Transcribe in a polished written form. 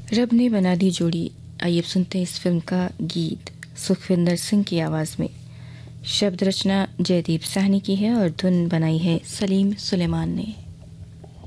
रब ने बना दी जोड़ी। आइए अब सुनते हैं इस फिल्म का गीत सुखविंदर सिंह की आवाज़ में। शब्द रचना जयदीप साहनी की है और धुन बनाई है सलीम सुलेमान ने।